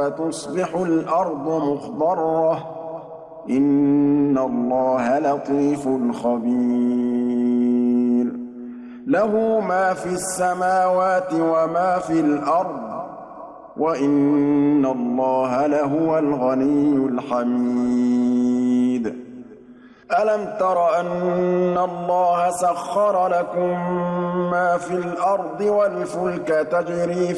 فتصبح الأرض مخضرة إن الله لطيف خبير له ما في السماوات وما في الأرض وإن الله لهو الغني الحميد ألم تر أن الله سخر لكم ما في الأرض والفلك تجري